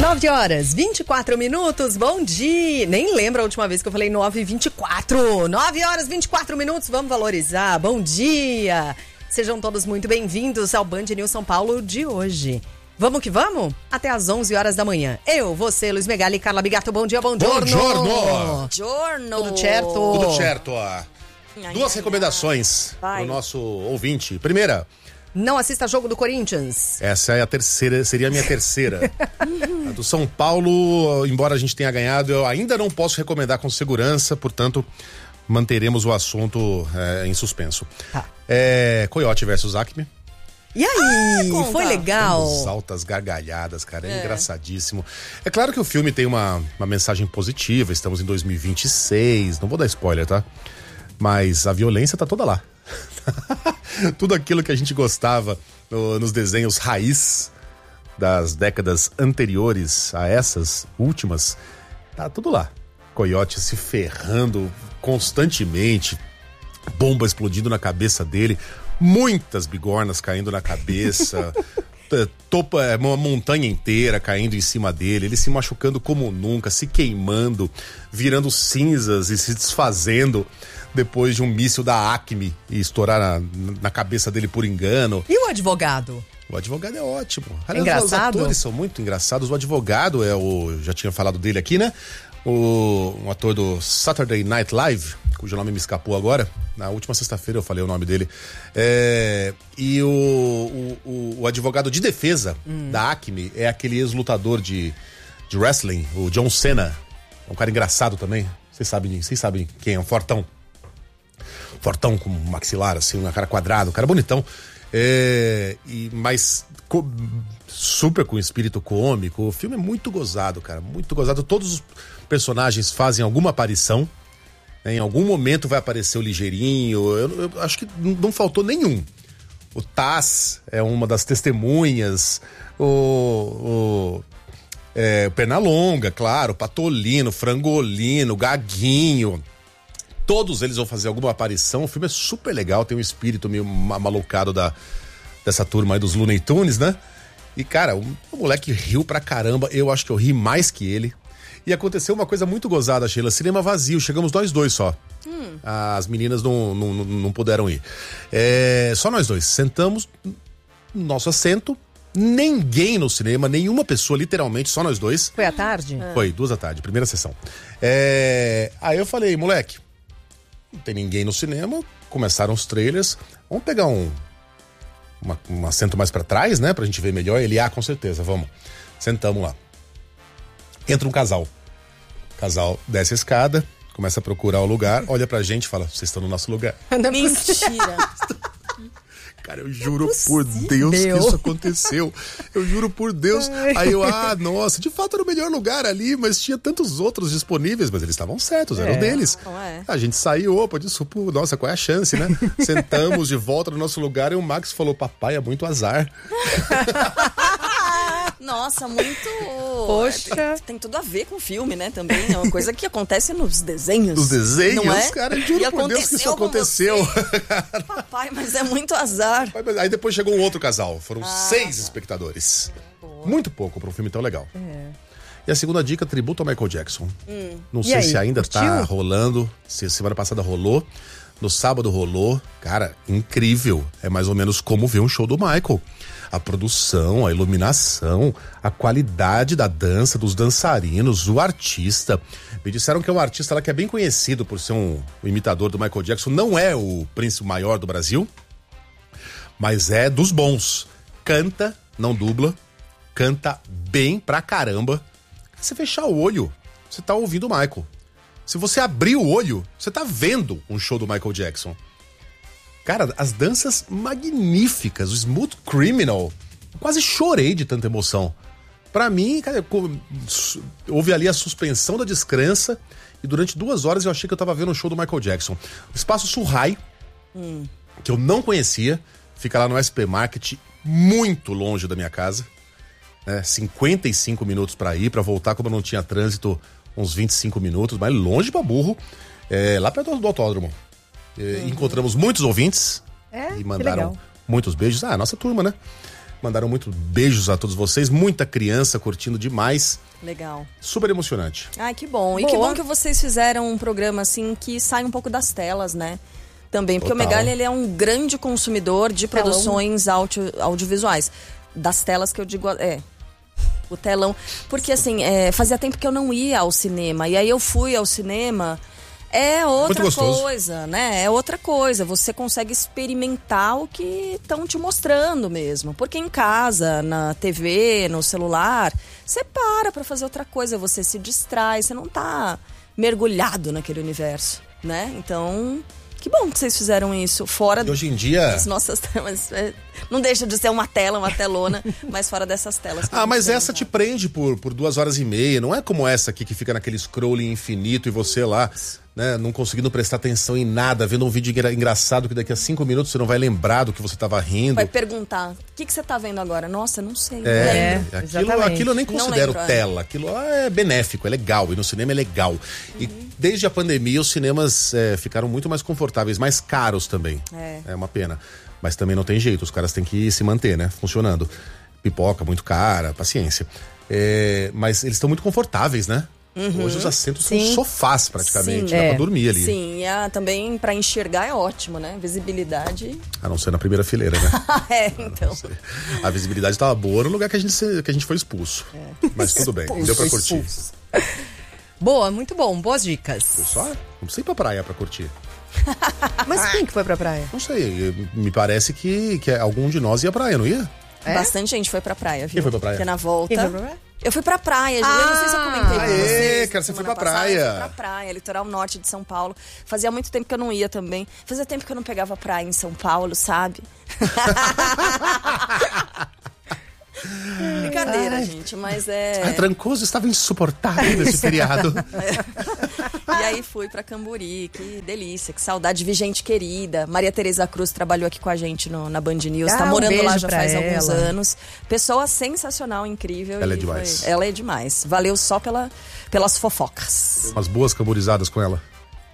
9 horas, 24 minutos, bom dia. Nem lembro a última vez que eu falei 9h24. 9 horas, 24 minutos, vamos valorizar. Bom dia. Sejam todos muito bem-vindos ao Band News São Paulo de hoje. Vamos que vamos? Até às 11 horas da manhã. Eu, você, Luiz Megali e Carla Bigato. Bom dia, bom giorno. Bom giorno. Tudo certo? Tudo certo. Duas recomendações para o nosso ouvinte. Primeira... Não assista jogo do Corinthians. Essa é a terceira, seria a minha terceira. A do São Paulo, embora a gente tenha ganhado, eu ainda não posso recomendar com segurança, portanto, manteremos o assunto em suspenso. Tá. Coyote versus Acme. E aí, foi legal? Temos altas gargalhadas, cara, é engraçadíssimo. É claro que o filme tem uma mensagem positiva, estamos em 2026, não vou dar spoiler, tá? Mas a violência tá toda lá. Tudo aquilo que a gente gostava nos desenhos raiz das décadas anteriores a essas últimas, tá tudo lá. Coyote se ferrando constantemente, bomba explodindo na cabeça dele, muitas bigornas caindo na cabeça, uma montanha inteira caindo em cima dele, ele se machucando como nunca, se queimando, virando cinzas e se desfazendo depois de um míssil da Acme e estourar na cabeça dele por engano. E o advogado? O advogado é ótimo. Aliás, engraçado? Os atores são muito engraçados. O advogado já tinha falado dele aqui, né? Um ator do Saturday Night Live, cujo nome me escapou agora. Na última sexta-feira eu falei o nome dele. E o advogado de defesa da Acme é aquele ex-lutador de wrestling, o John Cena. É um cara engraçado também. Vocês sabem quem é, um fortão. Fortão com maxilar, assim, um cara quadrado, um cara bonitão. Mas super com espírito cômico. O filme é muito gozado, cara, muito gozado. Todos os personagens fazem alguma aparição. Em algum momento vai aparecer o Ligeirinho. Eu acho que não faltou nenhum. O Taz é uma das testemunhas. O Pernalonga, claro. Patolino, Frangolino, Gaguinho. Todos eles vão fazer alguma aparição. O filme é super legal, tem um espírito meio malucado dessa turma aí dos Looney Tunes, né? E, cara, o moleque riu pra caramba. Eu acho que eu ri mais que ele. E aconteceu uma coisa muito gozada, Sheila. Cinema vazio, chegamos nós dois só. As meninas não puderam ir. Só nós dois. Sentamos no nosso assento. Ninguém no cinema, nenhuma pessoa, literalmente, só nós dois. Foi à tarde? Foi, 2h, primeira sessão. Aí eu falei, moleque, não tem ninguém no cinema, começaram os trailers, vamos pegar um assento mais pra trás, né, pra gente ver melhor. Ele, com certeza, vamos. Sentamos lá. Entra um casal. O casal desce a escada, começa a procurar o lugar, olha pra gente e fala, vocês estão no nosso lugar. Mentira. Cara, eu juro por Deus que isso aconteceu. Eu juro por Deus. Aí eu, nossa, de fato era o melhor lugar ali, mas tinha tantos outros disponíveis, mas eles estavam certos, eram deles. A gente saiu, nossa, qual é a chance, né? Sentamos de volta no nosso lugar e o Max falou, papai, é muito azar. Nossa, muito... Poxa. Tem tudo a ver com o filme, né, também. É uma coisa que acontece nos desenhos. Nos desenhos? Não é? Cara, juro por Deus que isso aconteceu. Papai, mas é muito azar. Aí depois chegou um outro casal. Foram 6 espectadores. Muito pouco para um filme tão legal. E a segunda dica, tributo ao Michael Jackson. Não sei se ainda tá rolando. Se semana passada rolou. No sábado rolou. Cara, incrível. É mais ou menos como ver um show do Michael. A produção, a iluminação, a qualidade da dança, dos dançarinos, o artista. Me disseram que é um artista lá que é bem conhecido por ser um imitador do Michael Jackson. Não é o príncipe maior do Brasil, mas é dos bons. Canta, não dubla, canta bem pra caramba. Se você fechar o olho, você tá ouvindo o Michael. Se você abrir o olho, você tá vendo um show do Michael Jackson. Cara, as danças magníficas, o Smooth Criminal. Quase chorei de tanta emoção. Pra mim, cara, houve ali a suspensão da descrença e durante 2 horas eu achei que eu tava vendo um show do Michael Jackson. O Espaço Surrai, que eu não conhecia, fica lá no SP Market, muito longe da minha casa. 55 minutos pra ir, pra voltar, como eu não tinha trânsito, uns 25 minutos, mas longe pra burro. Lá perto do autódromo. Encontramos muitos ouvintes e mandaram muitos beijos. Nossa turma, né? Mandaram muito beijos a todos vocês. Muita criança curtindo demais. Legal. Super emocionante. Ai, que bom. E Boa. que bom que vocês fizeram um programa assim que sai um pouco das telas, né? Também, porque Total. o Megali, ele é um grande consumidor de produções audiovisuais. Das telas que eu digo, o telão. Porque assim, fazia tempo que eu não ia ao cinema. E aí eu fui ao cinema. É outra coisa, né? É outra coisa. Você consegue experimentar o que estão te mostrando mesmo. Porque em casa, na TV, no celular, você para fazer outra coisa. Você se distrai, você não tá mergulhado naquele universo, né? Então, que bom que vocês fizeram isso. Fora E hoje em dia... das nossas telas. Não deixa de ser uma tela, uma telona, mas fora dessas telas. Mas essa te prende por 2h30. Não é como essa aqui que fica naquele scrolling infinito e você lá, né, não conseguindo prestar atenção em nada, vendo um vídeo engraçado que daqui a 5 minutos você não vai lembrar do que você tava rindo. Vai perguntar, o que você tá vendo agora? Nossa, não sei. Aquilo eu nem considero lembro, tela. Aquilo é benéfico, é legal. E no cinema é legal. E desde a pandemia os cinemas ficaram muito mais confortáveis, mais caros também. É uma pena. Mas também não tem jeito, os caras têm que se manter, né? Funcionando. Pipoca muito cara, paciência. Mas eles estão muito confortáveis, né? Hoje os assentos são sofás praticamente, dá pra dormir ali. Sim, e também pra enxergar é ótimo, né? Visibilidade... A não ser na primeira fileira, né? Então. A visibilidade tava boa no lugar que a gente foi expulso. Mas tudo bem, deu pra curtir. Boa, muito bom, boas dicas. Eu só não precisa ir pra praia pra curtir. Mas quem que foi pra praia? Não sei, me parece que algum de nós ia à praia, não ia? Bastante gente foi pra praia, viu? Quem foi pra praia? Porque na volta... Quem foi pra praia? Eu fui pra praia, eu não sei se eu comentei com vocês. Cara, você foi pra semana passada. praia. Eu fui pra praia, litoral norte de São Paulo. Fazia muito tempo que eu não ia também. Fazia tempo que eu não pegava praia em São Paulo, sabe? Brincadeira, gente, mas Trancoso estava insuportável nesse feriado. E aí fui pra Camburi, que delícia, que saudade, vi gente querida. Maria Tereza Cruz trabalhou aqui com a gente na Band News, tá morando lá já faz alguns anos. Pessoa sensacional, incrível. Ela é demais. Ela é demais. Valeu só pelas fofocas. Umas boas camburizadas com ela.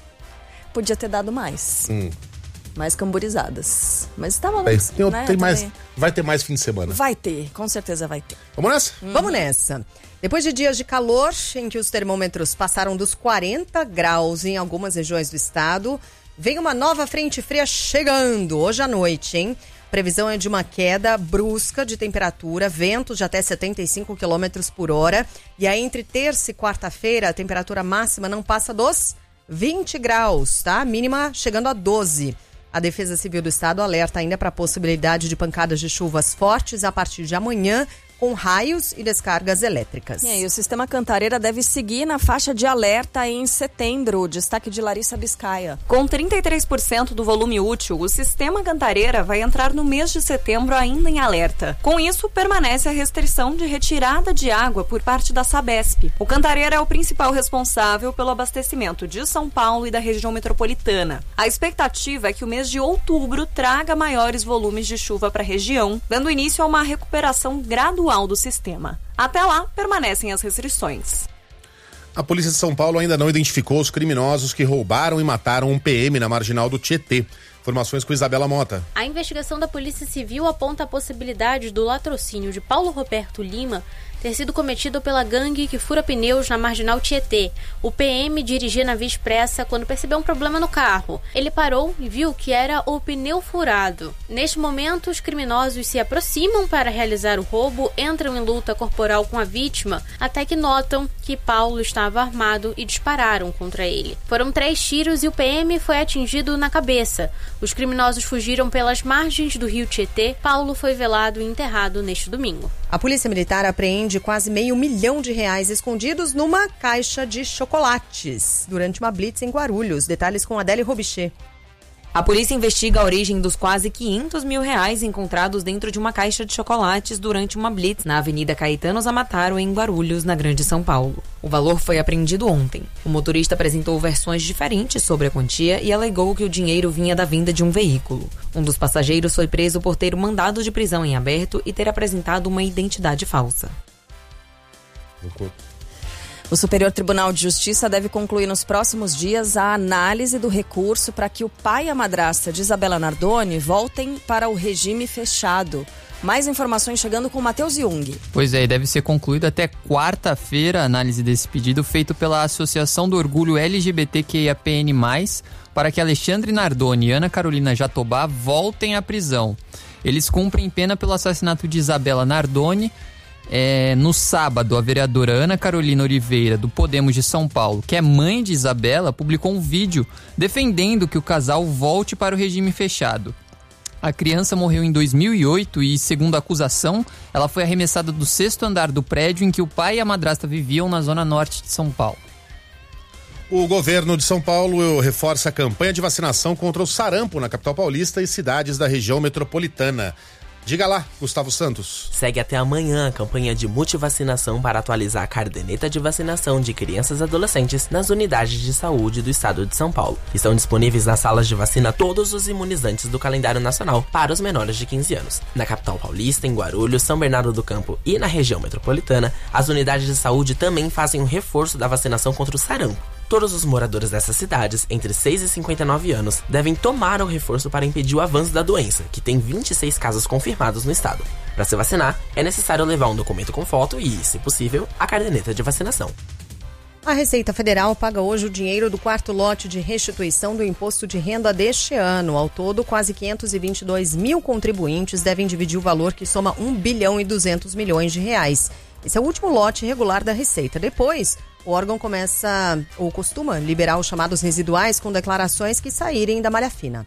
Podia ter dado mais. Mais camburizadas. Mas tava tem mais. Vai ter mais fim de semana. Vai ter, com certeza vai ter. Vamos nessa? Vamos nessa. Depois de dias de calor, em que os termômetros passaram dos 40 graus em algumas regiões do estado, vem uma nova frente fria chegando hoje à noite, hein? Previsão é de uma queda brusca de temperatura, ventos de até 75 km por hora. E aí, entre terça e quarta-feira, a temperatura máxima não passa dos 20 graus, tá? Mínima chegando a 12. A Defesa Civil do Estado alerta ainda para a possibilidade de pancadas de chuvas fortes a partir de amanhã, com raios e descargas elétricas. E aí, o Sistema Cantareira deve seguir na faixa de alerta em setembro. Destaque de Larissa Biscaia. Com 33% do volume útil, o Sistema Cantareira vai entrar no mês de setembro ainda em alerta. Com isso, permanece a restrição de retirada de água por parte da Sabesp. O Cantareira é o principal responsável pelo abastecimento de São Paulo e da região metropolitana. A expectativa é que o mês de outubro traga maiores volumes de chuva para a região, dando início a uma recuperação gradual do sistema. Até lá, permanecem as restrições. A Polícia de São Paulo ainda não identificou os criminosos que roubaram e mataram um PM na marginal do Tietê. Informações com Isabela Mota. A investigação da Polícia Civil aponta a possibilidade do latrocínio de Paulo Roberto Lima ter sido cometido pela gangue que fura pneus na marginal Tietê. O PM dirigia na via expressa quando percebeu um problema no carro. Ele parou e viu que era o pneu furado. Neste momento, os criminosos se aproximam para realizar o roubo, entram em luta corporal com a vítima, até que notam que Paulo estava armado e dispararam contra ele. Foram 3 tiros e o PM foi atingido na cabeça. Os criminosos fugiram pelas margens do rio Tietê. Paulo foi velado e enterrado neste domingo. A Polícia Militar apreende quase R$500 mil escondidos numa caixa de chocolates durante uma blitz em Guarulhos. Detalhes com Adélia Robichê. A polícia investiga a origem dos quase R$500 mil encontrados dentro de uma caixa de chocolates durante uma blitz na Avenida Caetano Zamataro, em Guarulhos, na Grande São Paulo. O valor foi apreendido ontem. O motorista apresentou versões diferentes sobre a quantia e alegou que o dinheiro vinha da venda de um veículo. Um dos passageiros foi preso por ter um mandado de prisão em aberto e ter apresentado uma identidade falsa. O Superior Tribunal de Justiça deve concluir nos próximos dias a análise do recurso para que o pai e a madrasta de Isabela Nardoni voltem para o regime fechado. Mais informações chegando com o Matheus Jung. Pois é, deve ser concluído até quarta-feira a análise desse pedido feito pela Associação do Orgulho LGBTQIAPN+, para que Alexandre Nardoni e Ana Carolina Jatobá voltem à prisão. Eles cumprem pena pelo assassinato de Isabela Nardoni. No sábado, a vereadora Ana Carolina Oliveira, do Podemos de São Paulo, que é mãe de Isabela, publicou um vídeo defendendo que o casal volte para o regime fechado. A criança morreu em 2008 e, segundo a acusação, ela foi arremessada do 6º andar do prédio em que o pai e a madrasta viviam na zona norte de São Paulo. O governo de São Paulo reforça a campanha de vacinação contra o sarampo na capital paulista e cidades da região metropolitana. Diga lá, Gustavo Santos. Segue até amanhã a campanha de multivacinação para atualizar a caderneta de vacinação de crianças e adolescentes nas unidades de saúde do estado de São Paulo. Estão disponíveis nas salas de vacina todos os imunizantes do calendário nacional para os menores de 15 anos. Na capital paulista, em Guarulhos, São Bernardo do Campo e na região metropolitana, as unidades de saúde também fazem um reforço da vacinação contra o sarampo. Todos os moradores dessas cidades, entre 6 e 59 anos, devem tomar o reforço para impedir o avanço da doença, que tem 26 casos confirmados no estado. Para se vacinar, é necessário levar um documento com foto e, se possível, a caderneta de vacinação. A Receita Federal paga hoje o dinheiro do quarto lote de restituição do imposto de renda deste ano. Ao todo, quase 522 mil contribuintes devem dividir o valor que soma 1 bilhão e 200 milhões de reais. Esse é o último lote regular da Receita. Depois, o órgão costuma liberar os chamados residuais com declarações que saírem da malha fina.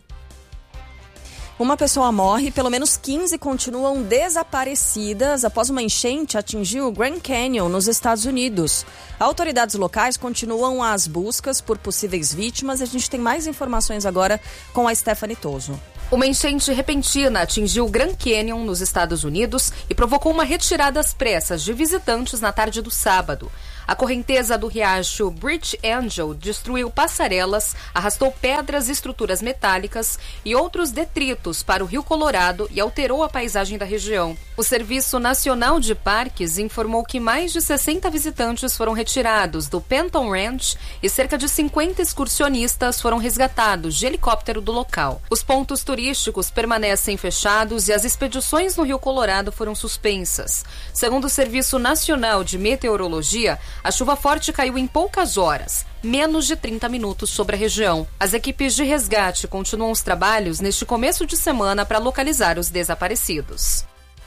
Uma pessoa morre e pelo menos 15 continuam desaparecidas após uma enchente atingir o Grand Canyon, nos Estados Unidos. Autoridades locais continuam as buscas por possíveis vítimas e a gente tem mais informações agora com a Stephanie Toso. Uma enchente repentina atingiu o Grand Canyon, nos Estados Unidos, e provocou uma retirada às pressas de visitantes na tarde do sábado. A correnteza do riacho Bridge Angel destruiu passarelas, arrastou pedras e estruturas metálicas e outros detritos para o Rio Colorado e alterou a paisagem da região. O Serviço Nacional de Parques informou que mais de 60 visitantes foram retirados do Penton Ranch e cerca de 50 excursionistas foram resgatados de helicóptero do local. Os pontos turísticos permanecem fechados e as expedições no Rio Colorado foram suspensas. Segundo o Serviço Nacional de Meteorologia, a chuva forte caiu em poucas horas, menos de 30 minutos sobre a região. As equipes de resgate continuam os trabalhos neste começo de semana para localizar os desaparecidos.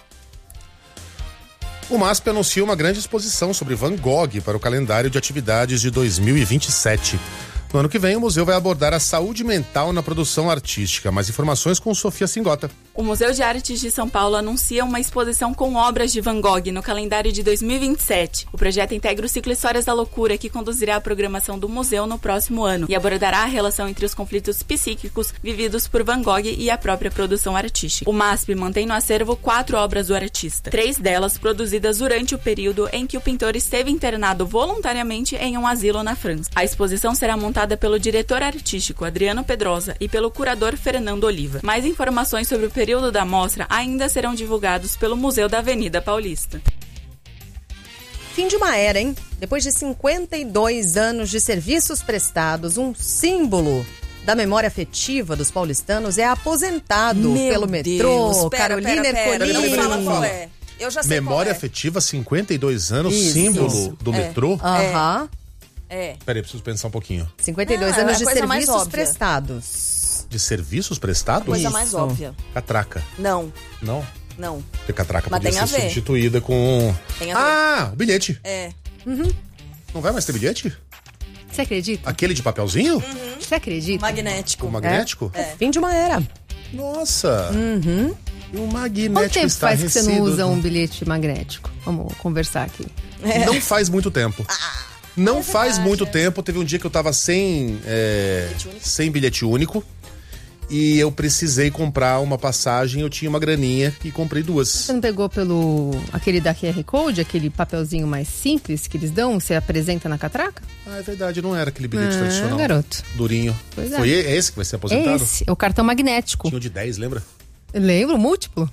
O MASP anuncia uma grande exposição sobre Van Gogh para o calendário de atividades de 2027. No ano que vem, o museu vai abordar a saúde mental na produção artística. Mais informações com Sofia Singota. O Museu de Artes de São Paulo anuncia uma exposição com obras de Van Gogh no calendário de 2027. O projeto integra o ciclo Histórias da Loucura, que conduzirá a programação do museu no próximo ano e abordará a relação entre os conflitos psíquicos vividos por Van Gogh e a própria produção artística. O MASP mantém no acervo 4 obras do artista, 3 delas produzidas durante o período em que o pintor esteve internado voluntariamente em um asilo na França. A exposição será montada pelo diretor artístico Adriano Pedrosa e pelo curador Fernando Oliva. Mais informações sobre o período da mostra ainda serão divulgados pelo Museu da Avenida Paulista. Fim de uma era, hein? Depois de 52 anos de serviços prestados, um símbolo da memória afetiva dos paulistanos é aposentado pelo metrô. Carolina Ercolim. Fala qual é. Eu já sei memória qual é. afetiva, 52 anos, símbolo do metrô? Aham. Peraí, preciso pensar um pouquinho. 52 anos de serviços prestados. De serviços prestados? Coisa mais óbvia. Catraca. Não. Não? Não. Porque catraca Mas podia tem ser a ver. substituída com... Tem a ver. Ah, o bilhete. Não vai mais ter bilhete? Você acredita? Aquele de papelzinho? Você acredita? Magnético. O magnético? Fim de uma era. Nossa. E o magnético Quanto tempo está faz que você não usa recido. um bilhete magnético? Vamos conversar aqui. Não faz muito tempo. Não faz muito tempo. Teve um dia que eu tava sem bilhete único. E eu precisei comprar uma passagem, eu tinha uma graninha e comprei 2. Você não pegou pelo aquele da QR Code, aquele papelzinho mais simples que eles dão, você apresenta na catraca? Ah, é verdade, não era aquele bilhete tradicional. Garoto. Durinho. Pois é. Foi esse que vai ser aposentado? É o cartão magnético. Tinha o de 10, lembra? Lembro, múltiplo.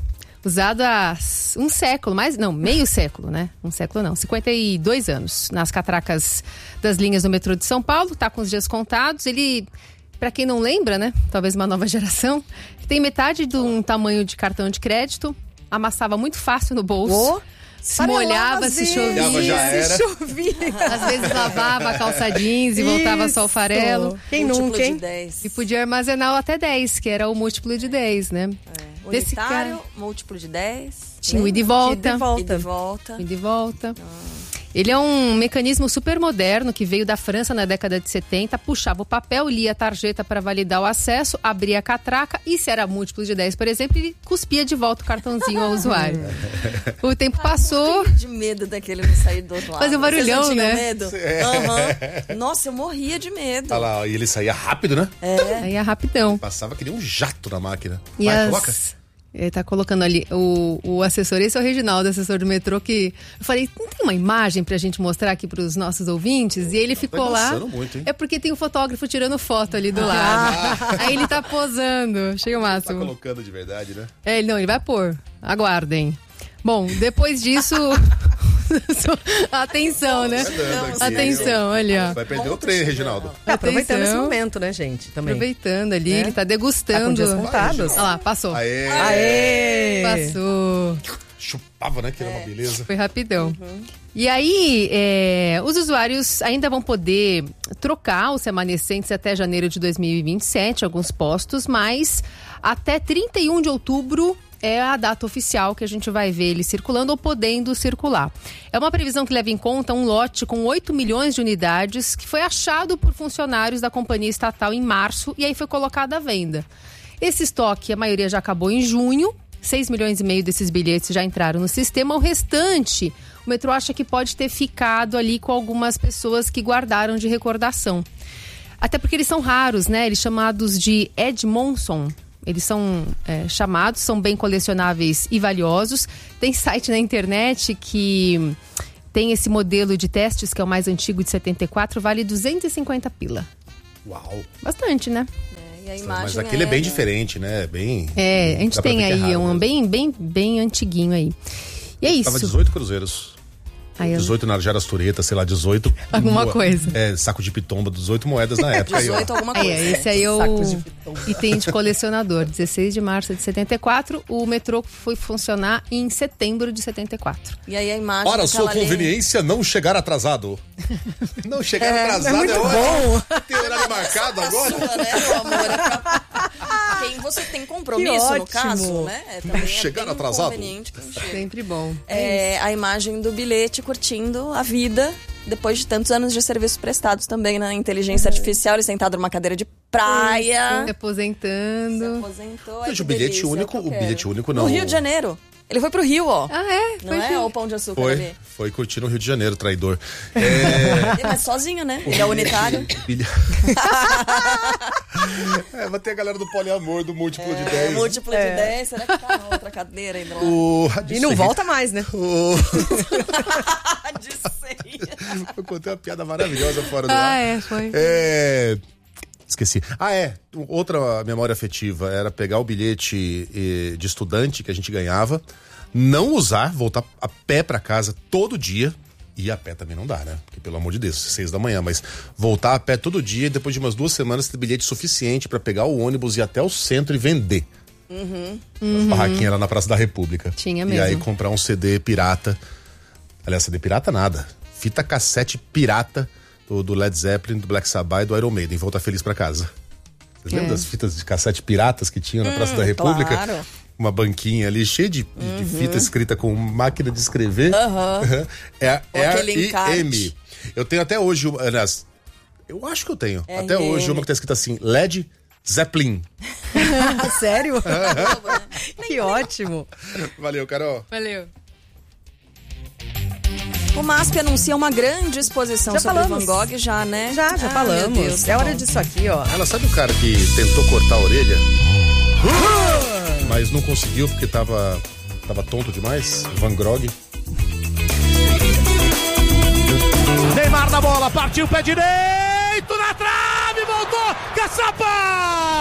Usado há um século, meio século, né? Um século não, 52 anos. Nas catracas das linhas do metrô de São Paulo, tá com os dias contados. Ele, pra quem não lembra, né? Talvez uma nova geração, tem metade de um tamanho de cartão de crédito, amassava muito fácil no bolso. Se molhava, se chovia. Às vezes lavava a calça jeans e voltava só o farelo. Quem nunca, hein? De 10. E podia armazenar até 10, que era o múltiplo de 10, né? Unitário, múltiplo de 10. Tinha o ida e volta. Ida e volta. Ele é um mecanismo super moderno que veio da França na década de 70, puxava o papel, lia a tarjeta para validar o acesso, abria a catraca e se era múltiplo de 10, por exemplo, ele cuspia de volta o cartãozinho ao usuário. O tempo passou... Eu morria de medo daquele não sair do outro lado. Fazia um barulhão, Vocês não tinham né? medo? Uhum. Nossa, eu morria de medo. Olha lá, e ele saía rápido, né? Saía rapidão. Passava que nem um jato na máquina. E Vai, coloca. Ele tá colocando ali o assessor, esse é o Reginaldo, assessor do metrô, que eu falei, não tem uma imagem pra gente mostrar aqui pros nossos ouvintes? E ele ficou lá. Muito, hein? É porque tem um fotógrafo tirando foto ali do lado. Aí ele tá posando. Achei o máximo. Tá colocando de verdade, né? Ele vai pôr. Aguardem. Bom, depois disso... Atenção, né? Atenção, olha, ó. Vai perder o trem, Reginaldo. Aproveitando esse momento, né, gente? Também. Aproveitando ali, ele tá degustando. Tá com dias contados. Olha lá, passou. Aê! Passou. Chupava, né? Que era uma beleza. Foi rapidão. E aí, os usuários ainda vão poder trocar os remanescentes até janeiro de 2027, alguns postos, mas até 31 de outubro é a data oficial que a gente vai ver ele circulando ou podendo circular. É uma previsão que leva em conta um lote com 8 milhões de unidades que foi achado por funcionários da companhia estatal em março e aí foi colocado à venda. Esse estoque, a maioria já acabou em junho, 6 milhões e meio desses bilhetes já entraram no sistema. O restante, o metrô acha que pode ter ficado ali com algumas pessoas que guardaram de recordação. Até porque eles são raros, né? Eles chamados de Edmondson. Eles são chamados, são bem colecionáveis e valiosos. Tem site na internet que tem esse modelo de testes, que é o mais antigo, de 74, vale 250 pila. Uau! Bastante, né? E a imagem mas aquele é bem diferente, né? Bem, a gente tem aí raro, um bem antiguinho aí. E é isso. Tava 18 cruzeiros. 18 na Jaras Tureta, sei lá, 18... Alguma coisa. Saco de pitomba, 18 moedas na época. 18 aí, alguma coisa. Esse aí é o item de colecionador. 16 de março de 74, o metrô foi funcionar em setembro de 74. E aí a imagem... Para a sua conveniência, não chegar atrasado. Não chegar atrasado muito bom. Tem horário marcado agora? Sua, né, meu amor? É pra quem você tem compromisso, no caso, né? Também chegar bem atrasado. conveniente. Sempre bom. A imagem do bilhete curtindo a vida depois de tantos anos de serviços prestados também na inteligência artificial. Ele sentado numa cadeira de praia. Se aposentando. Se aposentou. Gente, o bilhete único não. No Rio de Janeiro. Ele foi pro Rio, ó. Ah, é? Não é o Pão de Açúcar ali? Foi curtir no Rio de Janeiro, traidor. Mas sozinho, né? Ele é unitário. Vai ter a galera do poliamor, do múltiplo de 10. Múltiplo de 10. Será que tá na outra cadeira ainda lá? E não volta mais, né? Eu contei uma piada maravilhosa fora do ar. Foi. Esqueci. Outra memória afetiva era pegar o bilhete de estudante que a gente ganhava, não usar, voltar a pé pra casa todo dia. E a pé também não dá, né? Porque, pelo amor de Deus, 6 da manhã, mas voltar a pé todo dia e depois de umas 2 semanas ter bilhete suficiente pra pegar o ônibus e ir até o centro e vender. Barraquinha lá na Praça da República. Tinha mesmo. E aí comprar um CD pirata. Aliás, CD pirata nada. Fita cassete pirata do Led Zeppelin, do Black Sabbath e do Iron Maiden. Voltar feliz pra casa. Vocês lembram das fitas de cassete piratas que tinham na Praça da República? Claro. Uma banquinha ali cheia de fita escrita com máquina de escrever. É R-I-M. Eu tenho até hoje, aliás, eu acho que eu tenho. Até hoje uma que tá escrita assim, Led Zeppelin. Sério? Que ótimo. Valeu, Carol. Valeu. O MASP anuncia uma grande exposição sobre Van Gogh já, né? Já falamos. Meu Deus, é hora disso aqui, ó. Ela sabe o cara que tentou cortar a orelha? Mas não conseguiu porque tava tonto demais? Van Gogh. Neymar na bola, partiu pé direito na trave, voltou, Caçapa!